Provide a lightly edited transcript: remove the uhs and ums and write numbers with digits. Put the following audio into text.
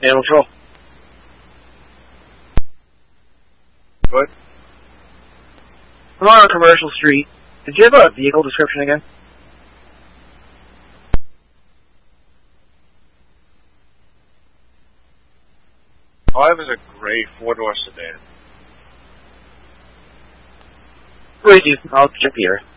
Animal Patrol. What? I'm on a commercial street. Did you have a vehicle description again? All I have is a gray 4-door sedan. Wait, I'll check the air.